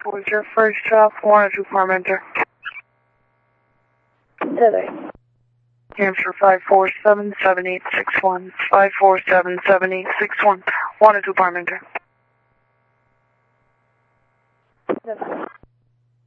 What was your first job? 1 or 2 Parmenter. Heather. Answer 5477861. 5477861. 1 or 2 Parmenter. Heather.